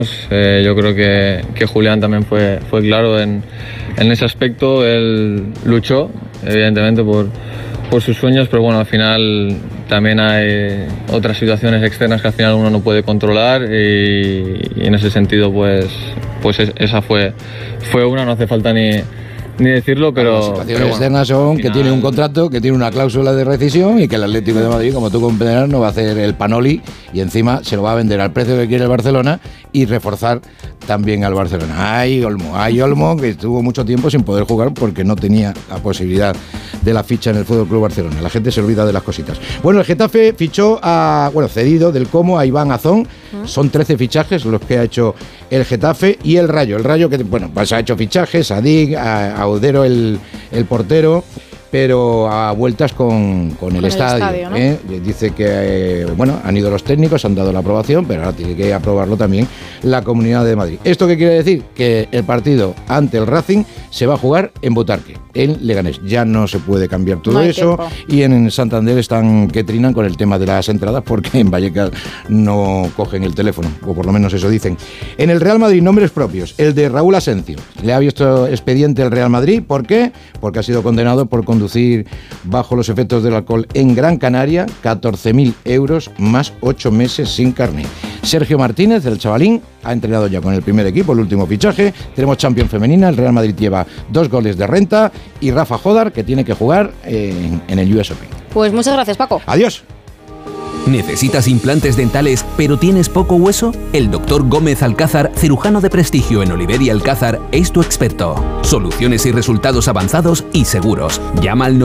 Yo creo que Julián también fue claro en ese aspecto. Él luchó, evidentemente, por sus sueños, pero bueno, al final también hay otras situaciones externas que al final uno no puede controlar y en ese sentido pues esa fue una, no hace falta ni decirlo, pero... Las situaciones externas son que tiene un contrato, que tiene una cláusula de rescisión y que el Atlético de Madrid, como tú comprenderás, no va a hacer el panoli y encima se lo va a vender al precio que quiere el Barcelona y reforzar también al Barcelona. Hay Olmo, que estuvo mucho tiempo sin poder jugar porque no tenía la posibilidad de la ficha en el Fútbol Club Barcelona. La gente se olvida de las cositas. Bueno, el Getafe fichó cedido del Como a Iván Azón. Son 13 fichajes los que ha hecho el Getafe y el Rayo. El Rayo que, pues ha hecho fichajes, a Dick, a Audero, el portero, pero a vueltas con el estadio, ¿no? Dice que han ido los técnicos, han dado la aprobación, pero ahora tiene que aprobarlo también la Comunidad de Madrid. ¿Esto qué quiere decir? Que el partido ante el Racing se va a jugar en Butarque, en Leganés. Ya no se puede cambiar todo eso tiempo. Y en Santander están que trinan con el tema de las entradas porque en Vallecas no cogen el teléfono, o por lo menos eso dicen. En el Real Madrid, nombres propios. El de Raúl Asencio. Le ha abierto expediente el Real Madrid. ¿Por qué? Porque ha sido condenado por conducir bajo los efectos del alcohol en Gran Canaria, 14.000 euros más 8 meses sin carné. Sergio Martínez, el chavalín, ha entrenado ya con el primer equipo, el último fichaje. Tenemos Champions femenina, el Real Madrid lleva 2 goles de renta y Rafa Jodar, que tiene que jugar en el US Open. Pues muchas gracias, Paco. Adiós. ¿Necesitas implantes dentales pero tienes poco hueso? El Dr. Gómez Alcázar, cirujano de prestigio en Oliver y Alcázar, es tu experto. Soluciones y resultados avanzados y seguros. Llama al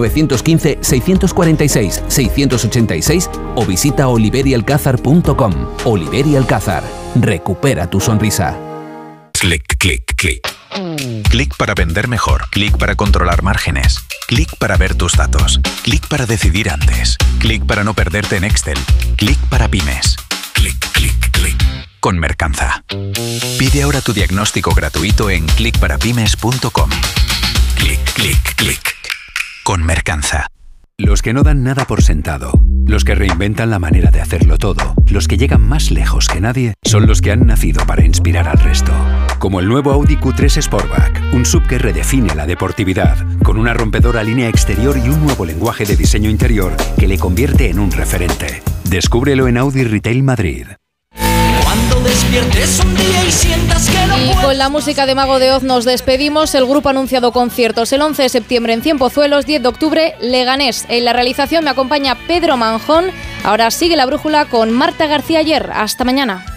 915-646-686 o visita oliverialcázar.com. Oliver y Alcázar. Recupera tu sonrisa. Clic, clic, clic. Clic para vender mejor. Clic para controlar márgenes. Clic para ver tus datos. Clic para decidir antes. Clic para no perderte en Excel. Clic para pymes. Clic, clic, clic. Con Mercanza. Pide ahora tu diagnóstico gratuito en clicparapymes.com. Clic, clic, clic. Con Mercanza. Los que no dan nada por sentado, los que reinventan la manera de hacerlo todo, los que llegan más lejos que nadie, son los que han nacido para inspirar al resto. Como el nuevo Audi Q3 Sportback, un SUV que redefine la deportividad, con una rompedora línea exterior y un nuevo lenguaje de diseño interior que le convierte en un referente. Descúbrelo en Audi Retail Madrid. Cuando despiertes un día y sientas que no y puedes... con la música de Mago de Oz nos despedimos. El grupo ha anunciado conciertos el 11 de septiembre en Cienpozuelos, 10 de octubre Leganés. En la realización me acompaña Pedro Manjón. Ahora sigue La Brújula con Marta García Ayer. Hasta mañana.